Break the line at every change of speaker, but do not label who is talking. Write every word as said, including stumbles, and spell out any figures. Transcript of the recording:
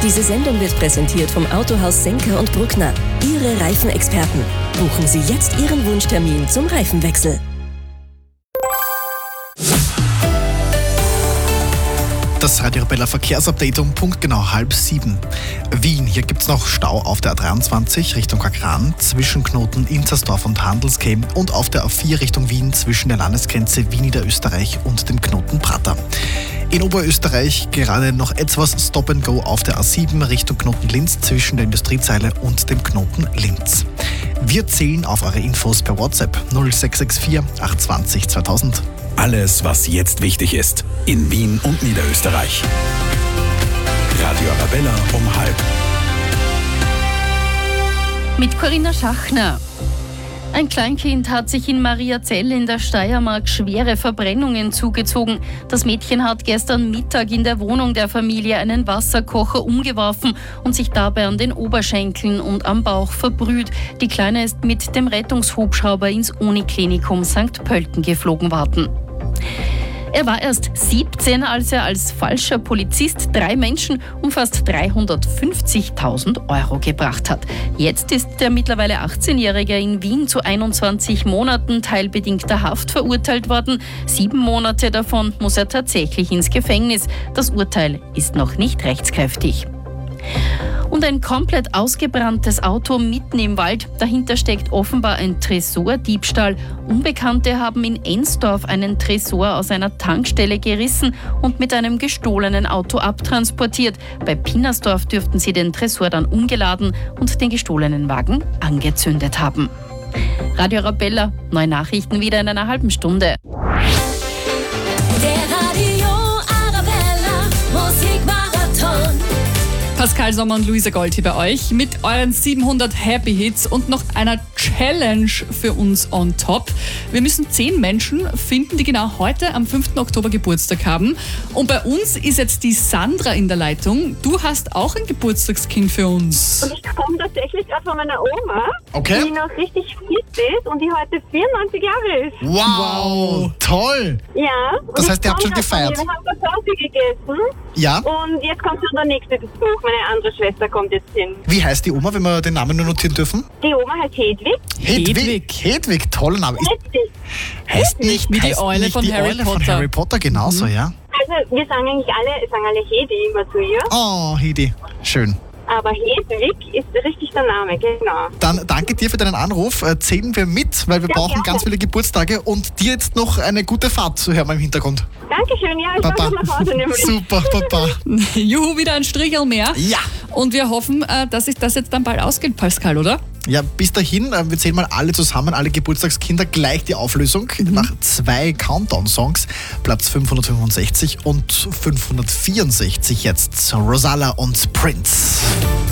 Diese Sendung wird präsentiert vom Autohaus Senker und Bruckner. Ihre Reifenexperten. Buchen Sie jetzt Ihren Wunschtermin zum Reifenwechsel.
Das Radio Arabella Verkehrsupdate um punktgenau halb sieben. Wien, hier gibt es noch Stau auf der A dreiundzwanzig Richtung Kagran, zwischen Knoten Inzersdorf und Handelskehm und auf der A vier Richtung Wien zwischen der Landesgrenze Wien-Niederösterreich und dem Knoten Prater. In Oberösterreich gerade noch etwas Stop and Go auf der A sieben Richtung Knoten Linz zwischen der Industriezeile und dem Knoten Linz. Wir zählen auf eure Infos per WhatsApp null sechs sechs vier acht zwei null zweitausend.
Alles, was jetzt wichtig ist, in Wien und Niederösterreich. Radio Arabella um halb.
Mit Corinna Schachner. Ein Kleinkind hat sich in Mariazell in der Steiermark schwere Verbrennungen zugezogen. Das Mädchen hat gestern Mittag in der Wohnung der Familie einen Wasserkocher umgeworfen und sich dabei an den Oberschenkeln und am Bauch verbrüht. Die Kleine ist mit dem Rettungshubschrauber ins Uniklinikum Sankt Pölten geflogen worden. Er war erst siebzehn, als er als falscher Polizist drei Menschen um fast dreihundertfünfzigtausend Euro gebracht hat. Jetzt ist der mittlerweile achtzehnjährige in Wien zu einundzwanzig Monaten teilbedingter Haft verurteilt worden. Sieben Monate davon muss er tatsächlich ins Gefängnis. Das Urteil ist noch nicht rechtskräftig. Und ein komplett ausgebranntes Auto mitten im Wald. Dahinter steckt offenbar ein Tresordiebstahl. Unbekannte haben in Ensdorf einen Tresor aus einer Tankstelle gerissen und mit einem gestohlenen Auto abtransportiert. Bei Pinnersdorf dürften sie den Tresor dann umgeladen und den gestohlenen Wagen angezündet haben. Radio Arabella, neue Nachrichten wieder in einer halben Stunde.
Der Radio Arabella Musikmarathon.
Pascal Sommer und Luisa Gold hier bei euch mit euren siebenhundert Happy Hits und noch einer Challenge für uns on top. Wir müssen zehn Menschen finden, die genau heute am fünften Oktober Geburtstag haben. Und bei uns ist jetzt die Sandra in der Leitung. Du hast auch ein Geburtstagskind für uns.
Und ich komme tatsächlich gerade von meiner Oma,
Okay.
die noch richtig fit ist und die heute vierundneunzig Jahre ist.
Wow, wow. Toll.
Ja. und
Das
ich
heißt, ihr habt
komm
schon
grad von
gefeiert?
ihr. Wir haben Kartoffeln gegessen
Ja.
und jetzt kommt schon der nächste Besuch. Meine andere Schwester kommt jetzt hin.
Wie heißt die Oma, wenn wir den Namen nur notieren dürfen?
Die Oma heißt Hedwig.
Hedwig. Hedwig, toller Name. Ist-
Hedwig.
Heißt nicht,
Wie die
heißt
Eule
nicht
von
die
Harry
Eule von
Potter.
Harry Potter, genauso, ja.
Also wir sagen eigentlich alle, sagen alle Hedi immer zu ihr.
Oh, Hedi, schön.
Aber Hedwig ist richtig der Name, genau.
Dann danke dir für deinen Anruf. Äh, Zählen wir mit, weil wir
Ja,
brauchen
gerne.
ganz viele Geburtstage und dir jetzt noch eine gute Fahrt zu hören im Hintergrund.
Dankeschön, ja, ich
Papa.
komme nach Hause nämlich.
Super, Papa.
Juhu, wieder ein Strichel mehr.
Ja.
Und wir hoffen, äh, dass sich das jetzt dann bald ausgeht, Pascal, oder?
Ja, bis dahin, äh, wir zählen mal alle zusammen, alle Geburtstagskinder, gleich die Auflösung. Nach zwei Countdown-Songs, Platz fünfhundertfünfundsechzig und fünfhundertvierundsechzig jetzt Rosala und Prince.